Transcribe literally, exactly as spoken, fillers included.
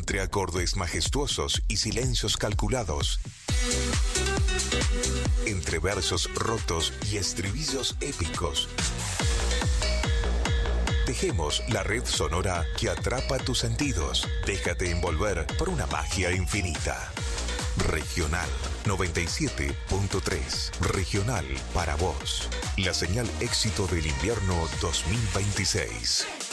Entre acordes majestuosos y silencios calculados. Entre versos rotos y estribillos épicos. Tejemos la red sonora que atrapa tus sentidos. Déjate envolver por una magia infinita. Regional noventa y siete punto tres. Regional para vos. La señal éxito del invierno dos mil veintiséis.